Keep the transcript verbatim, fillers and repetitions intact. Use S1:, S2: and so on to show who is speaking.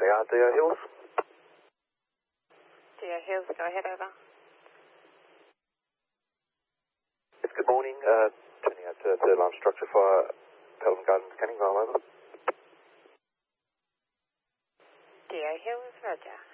S1: They are Deer Hills.
S2: Deer Hills, go ahead, over.
S1: Yes, good morning. Uh, turning out to third line structure for Pelham Gardens, Canning Vale, over.
S2: Deer Hills, roger.